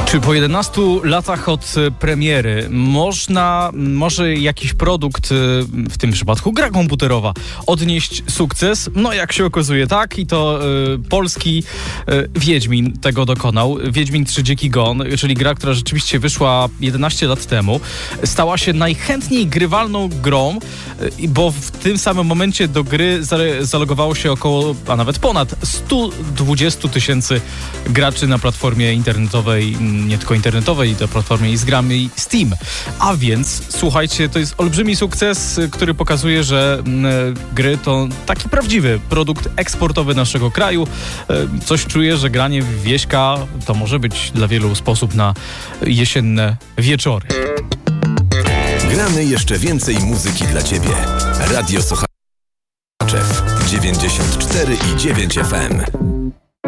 Czy po 11 latach od premiery może jakiś produkt, w tym przypadku gra komputerowa, odnieść sukces? No jak się okazuje tak, i to polski Wiedźmin tego dokonał. Wiedźmin 3 Dziki Gon, czyli gra, która rzeczywiście wyszła 11 lat temu, stała się najchętniej grywalną grą, bo w tym samym momencie do gry zalogowało się około, a nawet ponad 120 000 graczy na platformie internetowej, nie tylko internetowej, na platformie z grami Steam. A więc, słuchajcie, to jest olbrzymi sukces, który pokazuje, że gry to taki prawdziwy produkt eksportowy naszego kraju. Coś czuję, że granie w Wieśka to może być dla wielu sposób na jesienne wieczory. Gramy jeszcze więcej muzyki dla Ciebie. Radio Słuchaczew 94,9 FM.